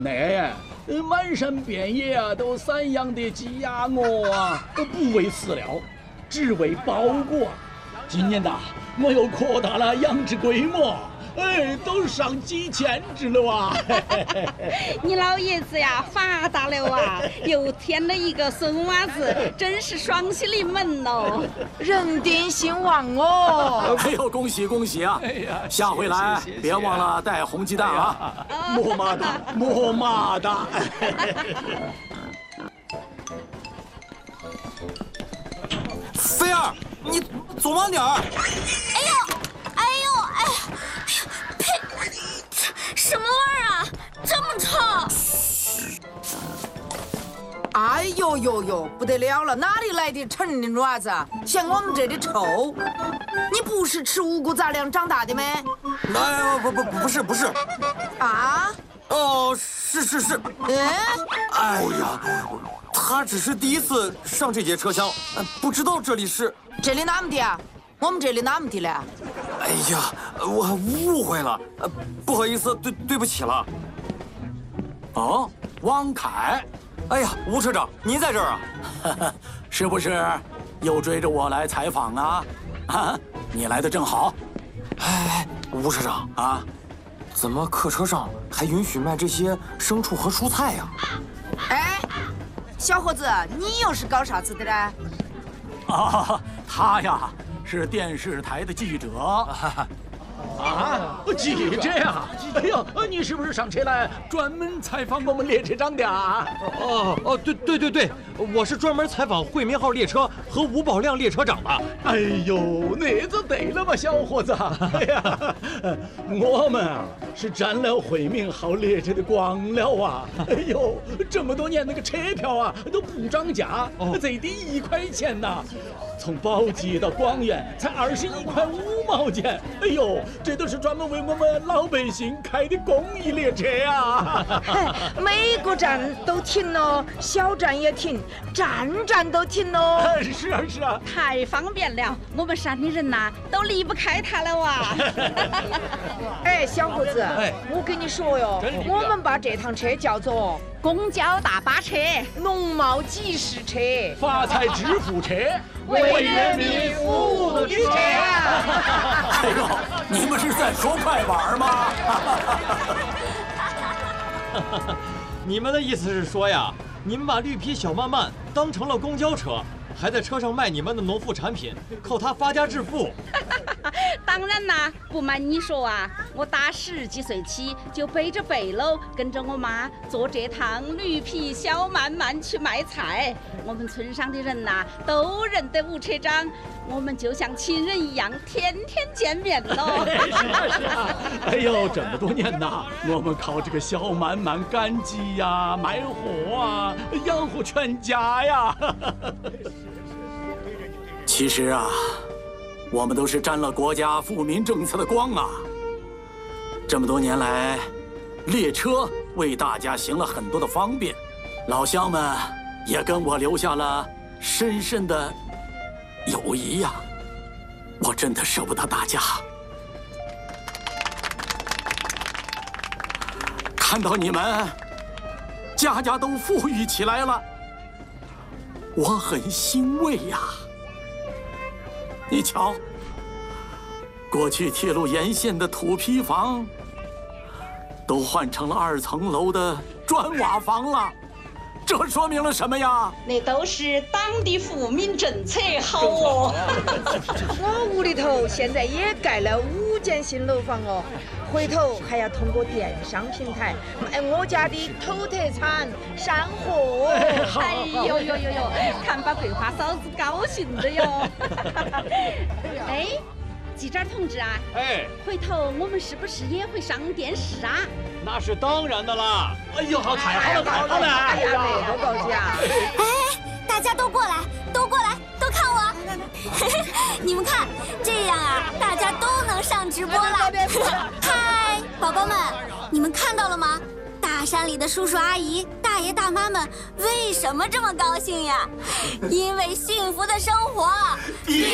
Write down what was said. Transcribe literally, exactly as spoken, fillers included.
那满山遍野啊，都散养的鸡鸭鹅啊，都不为饲料，只为包裹。今年呐，我又扩大了养殖规模，哎，都上几千只了啊！ 你老爷子呀，发达了啊，又添了一个孙娃子，真是双喜临门喽！ 人丁兴旺哦！ 哎呦，恭喜恭喜啊！哎呀，下回来别忘了带红鸡蛋啊！ 么么哒，么么哒！ 菲儿，你走慢点儿！ 哎呦，哎呦，哎呀，呸！什么味儿啊？这么臭！ 哎呦呦呦，不得了了！哪里来的陈的爪子？像我们这里臭？你不是吃五谷杂粮长大的吗？ 哎，不不不是不是。 啊？ 哦，是是是。 嗯？ 哎呀，他只是第一次上这节车厢，不知道这里是。 这里哪么的啊？我们这里哪么的了？ 哎呀，我误会了，呃，不好意思，对对不起了。哦，汪凯，哎呀，吴车长，您在这儿啊？是不是又追着我来采访啊？啊，你来的正好。哎，吴车长啊，怎么客车上还允许卖这些牲畜和蔬菜呀？ 哎，小伙子，你又是搞啥子的呢？ 啊，他呀是电视台的记者。 啊，记者呀！哎呦，你是不是上车来专门采访我们列车长的啊？ 哦哦，对对对对，我是专门采访惠民号列车和吴宝亮列车长的。 哎呦，那就对了嘛，小伙子！哎呀，我们啊是沾了惠民号列车的光了啊！哎呦，这么多年那个车票啊都不涨价，哦、最低一块钱呐。从宝鸡到广元才二十一块五毛钱。哎呦，这都是专门为我们老百姓开的公益列车呀！ 每个站都停了，小站也停，站站都停了。 是啊是啊， 太方便了，我们山里人呐都离不开它了啊！ 哎，小伙子，哎，我跟你说哟，我们把这趟车叫做公交大巴车、 农贸集市车、 发财致富车。 为人民服务的车啊！ 哎呦，你们是在说快板吗？ 你们的意思是说呀，你们把绿皮小慢慢当成了公交车，还在车上卖你们的农副产品，靠它发家致富。 当然啦，不瞒你说啊，我打十几岁起就背着背篓，跟着我妈坐这趟绿皮小慢慢去卖菜。我们村上的人呐，都认得吴车长，我们就像亲人一样，天天见面喽。 是啊是啊，哎呦，这么多年呐，我们靠这个小慢慢赶集呀、卖货啊，养活全家呀。 其实啊，我们都是沾了国家富民政策的光啊！这么多年来，列车为大家行了很多的方便，老乡们也跟我留下了深深的友谊呀！我真的舍不得大家。看到你们家家都富裕起来了，我很欣慰呀！你瞧，过去铁路沿线的土坯房都换成了二层楼的砖瓦房了，这说明了什么呀？ 那都是当地富民政策好哦。 我屋里头现在也盖了五间新楼房哦，回头还要通过电商平台卖我家的土特产山货。 哎呦呦呦呦，看把桂花嫂子高兴的哟。哎，记者同志啊， 哎， 回头我们是不是也会上电视啊？ 那是当然的啦！ 哎呦，好，太好了，太好了！ 哎呀，那个高兴啊！ 哎，大家都过来，都过来，都看我！你们看，这样啊，大家都能上直播了。嗨，宝宝们，你们看到了吗？大山里的叔叔阿姨、大爷大妈们为什么这么高兴呀？因为幸福的生活。